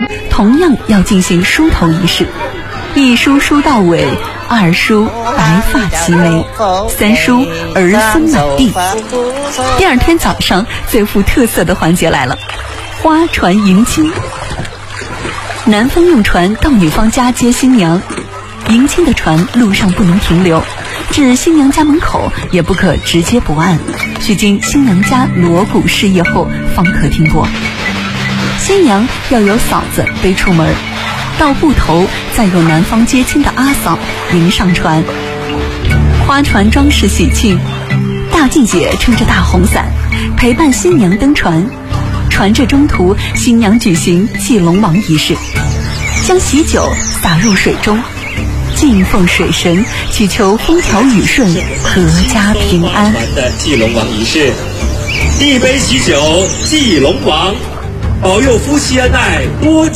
同样要进行梳头仪式，一梳梳到尾，二梳白发齐眉，三梳儿孙满地。第二天早上，最富特色的环节来了，花船迎亲。男方用船到女方家接新娘，迎亲的船路上不能停留，至新娘家门口也不可直接泊岸，需经新娘家锣鼓示意后方可停泊。新娘要由嫂子背出门，到埠头再由男方接亲的阿嫂迎上船。花船装饰喜庆，大祭姐撑着大红伞陪伴新娘登船。船这中途，新娘举行祭龙王仪式，将喜酒洒入水中，敬奉水神，祈求风调雨顺，阖家平安。 的祭龙王仪式，一杯喜酒祭龙王，保佑夫妻恩爱多。